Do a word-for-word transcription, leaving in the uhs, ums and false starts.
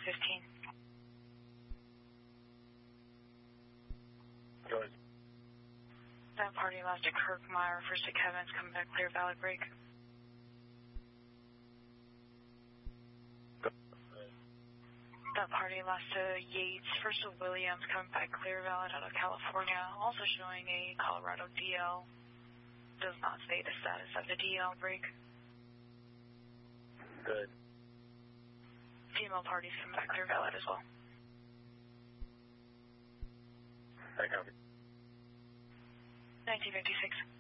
fifteen. Go ahead. That party lost to Kirk Meyer, first to Kevin's, coming back clear, valid break. Go. That party lost to Yates, first to Williams, coming back clear, valid out of California, also showing a Colorado D L. Does not state the status of the D L break. Good. Female parties coming back clear, valid as well. I copy. nineteen fifty-six.